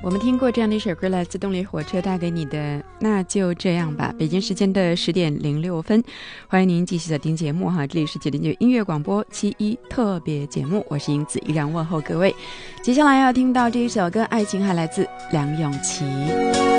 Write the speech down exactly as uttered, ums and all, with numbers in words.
我们听过这样的一首歌，来自动力火车带给你的那就这样吧。北京时间的十点零六分，欢迎您继续的听节目哈，这里是九零九音乐广播七一特别节目，我是英子，依然问候各位。接下来要听到这一首歌《爱情》，还来自梁咏琪。